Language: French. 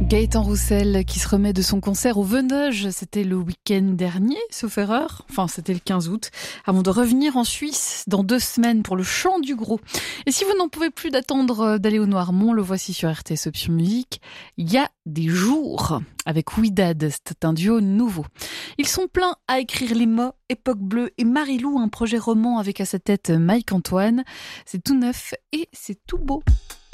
Gaëtan Roussel qui se remet de son concert au Venoge, c'était le week-end dernier, sauf erreur, enfin c'était le 15 août, avant de revenir en Suisse dans 2 semaines pour le Chant du Gros. Et si vous n'en pouvez plus d'attendre d'aller au Noirmont, le voici sur RTS Option Musique, il y a des jours avec Ouidad, c'est un duo nouveau. Ils sont pleins à écrire les mots, Époque Bleue et Marilou, un projet roman avec à sa tête Mike Antoine. C'est tout neuf et c'est tout beau.